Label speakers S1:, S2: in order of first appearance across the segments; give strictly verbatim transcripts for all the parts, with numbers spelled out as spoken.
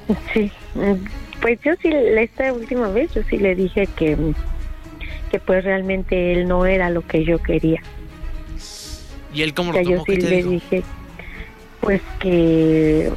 S1: Sí, pues yo sí, esta última vez yo sí le dije que, que pues realmente él no era lo que yo quería.
S2: ¿Y él cómo
S1: O sea,
S2: lo tomó?
S1: yo sí
S2: ¿Qué te
S1: le
S2: dijo?
S1: dije pues que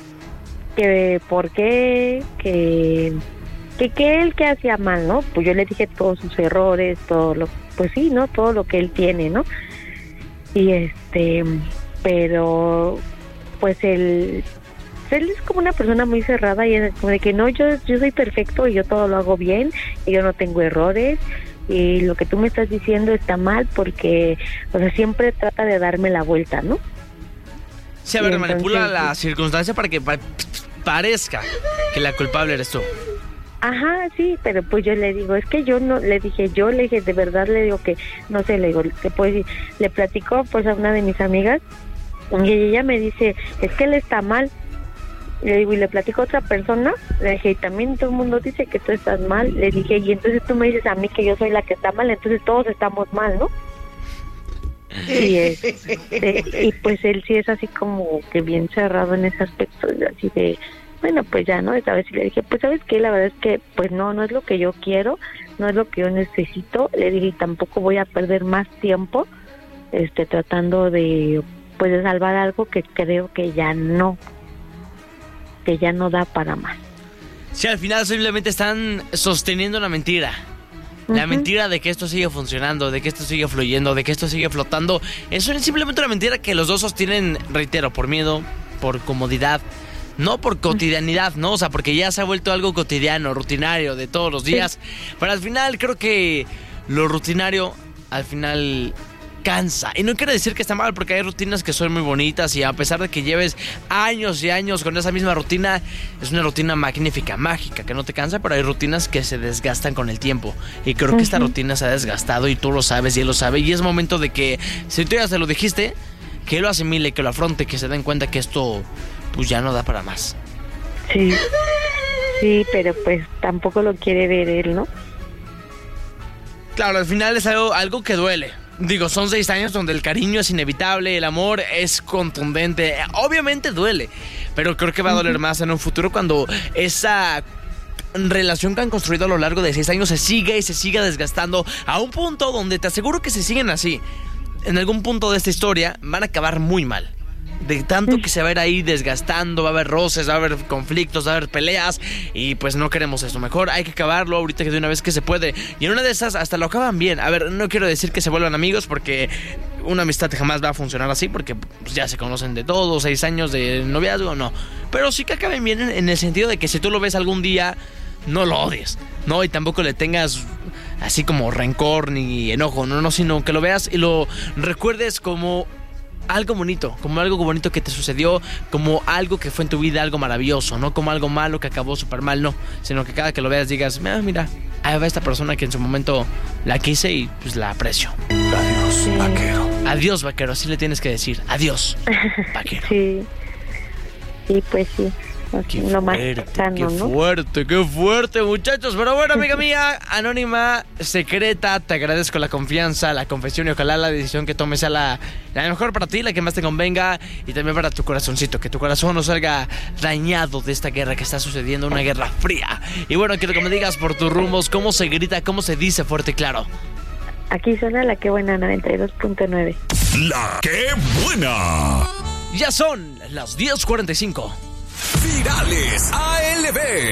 S1: que por qué, que que, que él que hacía mal, ¿no? Pues yo le dije todos sus errores, todo lo, pues sí, ¿no? Todo lo que él tiene, ¿no? Y este, pero pues él, él es como una persona muy cerrada y es como de que no, yo, yo soy perfecto y yo todo lo hago bien y yo no tengo errores y lo que tú me estás diciendo está mal porque, o sea, siempre trata de darme la vuelta, ¿no?
S2: Sí, a ver, manipula la circunstancia para que pa- parezca que la culpable eres tú.
S1: Ajá, sí, pero pues yo le digo, es que yo no, le dije, yo le dije, de verdad le digo que, no sé, le digo, que puedo decir, le platico pues a una de mis amigas y ella me dice, es que él está mal. Le digo, y le platico a otra persona, le dije, y también todo el mundo dice que tú estás mal. Le dije, y entonces tú me dices a mí que yo soy la que está mal, entonces todos estamos mal, ¿no? Y, este, y pues él sí es así como que bien cerrado en ese aspecto, así de, bueno, pues ya, ¿no? Esta vez sí le dije, pues ¿sabes qué? La verdad es que, pues no, no es lo que yo quiero, no es lo que yo necesito. Le dije, y tampoco voy a perder más tiempo, este, tratando de, pues de salvar algo que creo que ya no, que ya no da para más.
S2: Sí, al final simplemente están sosteniendo una mentira. La
S1: Uh-huh.
S2: mentira de que esto sigue funcionando, de que esto sigue fluyendo, de que esto sigue flotando. Eso es simplemente una mentira que los dos sostienen, reitero, por miedo, por comodidad, no por cotidianidad, ¿no? O sea, porque ya se ha vuelto algo cotidiano, rutinario, de todos los días. Sí. Pero al final creo que lo rutinario, al final cansa. Y no quiero decir que está mal, porque hay rutinas que son muy bonitas y a pesar de que lleves años y años con esa misma rutina, es una rutina magnífica, mágica, que no te cansa, pero hay rutinas que se desgastan con el tiempo. Y creo uh-huh. que esta rutina se ha desgastado y tú lo sabes y él lo sabe. Y es momento de que, si tú ya se lo dijiste, que lo asimile, que lo afronte, que se den cuenta que esto pues ya no da para más.
S1: Sí, sí, pero pues tampoco lo quiere ver él, ¿no?
S2: Claro, al final es algo, algo que duele. Digo, son seis años donde el cariño es inevitable, el amor es contundente. Obviamente duele, pero creo que va a doler más en un futuro cuando esa relación que han construido a lo largo de seis años se siga y se siga desgastando a un punto donde te aseguro que si siguen así, en algún punto de esta historia van a acabar muy mal. De tanto que se va a ir ahí desgastando, va a haber roces, va a haber conflictos, va a haber peleas y pues no queremos eso. Mejor hay que acabarlo ahorita que de una vez que se puede. Y en una de esas hasta lo acaban bien. A ver, no quiero decir que se vuelvan amigos porque una amistad jamás va a funcionar así porque pues, ya se conocen de todo, seis años de noviazgo, no. Pero sí que acaben bien en, en el sentido de que si tú lo ves algún día, no lo odies, ¿no? Y tampoco le tengas así como rencor ni enojo, no, no, sino que lo veas y lo recuerdes como algo bonito, como algo bonito que te sucedió, como algo que fue en tu vida, algo maravilloso, no como algo malo que acabó súper mal, no, sino que cada que lo veas digas, ah, mira, ahí va esta persona que en su momento la quise y pues la aprecio.
S3: Adiós, vaquero.
S2: Adiós, vaquero, así le tienes que decir, adiós, vaquero.
S1: Sí, sí, pues sí.
S2: Qué
S1: lo más
S2: fuerte,
S1: cercano,
S2: qué
S1: ¿no?
S2: fuerte, qué fuerte, muchachos. Pero bueno, amiga mía, anónima, secreta, te agradezco la confianza, la confesión y ojalá la decisión que tomes sea la, la mejor para ti, la que más te convenga y también para tu corazoncito, que tu corazón no salga dañado de esta guerra que está sucediendo, una guerra fría. Y bueno, quiero que me digas por tus rumbos cómo se grita, cómo se dice fuerte y claro.
S1: Aquí suena la que buena noventa y dos punto nueve.
S3: La que buena.
S2: Ya son las diez cuarenta y cinco.
S3: Virales A L B.